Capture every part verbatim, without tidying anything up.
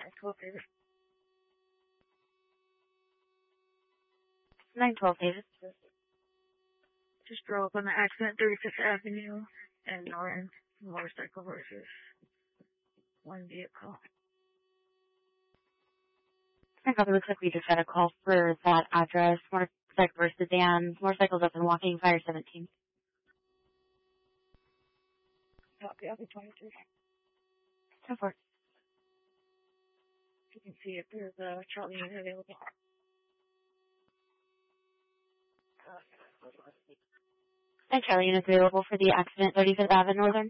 twelve Davis. nine twelve Davis. Just drove up on the accident, thirty-fifth Avenue and Norton. Motorcycle versus one vehicle. I thought it looks like we just had a call for that address. Motorcycle versus sedan. Motorcycles up and walking, fire seventeen. Copy, I'll be twenty-three. So forth. You can see if there's a Charlie unit available. And Charlie units available for the accident, thirty-fifth Avenue Northern.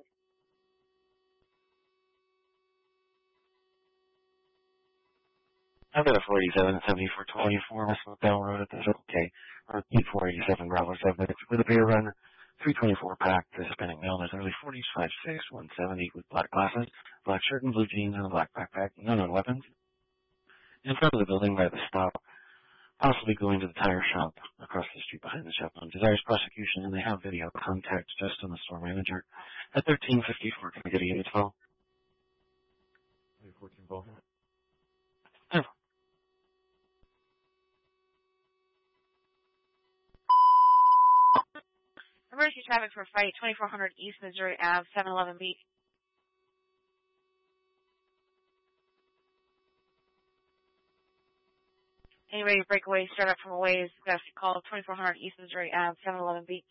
I've got a four eighty-seven at seventy-four twenty-four West Bell Road at the okay. Or four eighty-seven Bravo seven with a beer run, three twenty-four pack, the Hispanic male in his early forties, five six, one seventy with black glasses, black shirt and blue jeans and a black backpack, no known weapons. In front of the building by the stop, possibly going to the tire shop across the street behind the shop on desires prosecution, and they have video contact just on the store manager at thirteen fifty-four. Can I get a unit twelve? fourteen ball. Oh. Emergency traffic for fight, twenty-four hundred East Missouri Avenue, seven eleven B. Any ready to break away, start up from a ways, got a call, twenty-four hundred East Missouri Avenue, seven eleven B.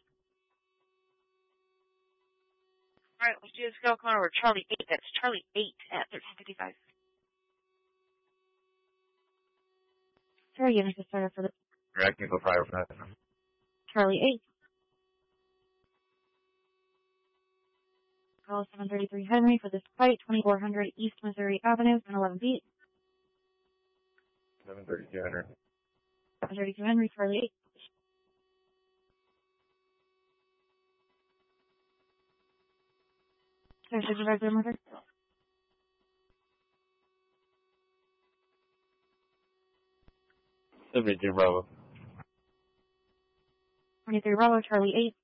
Alright, let's do this go, come on over, Charlie eight, that's Charlie eight at thirteen fifty-five. Sorry, units to start up for the I can go fire for that. Charlie eight. Call seven thirty-three Henry for this fight, twenty-four hundred East Missouri Avenue, seven eleven B. seven thirty-two Henry. seven thirty-two Henry, Charlie eight. Sorry, Supervisor Murder. seventy-two Bravo. twenty-three Bravo, Charlie eight.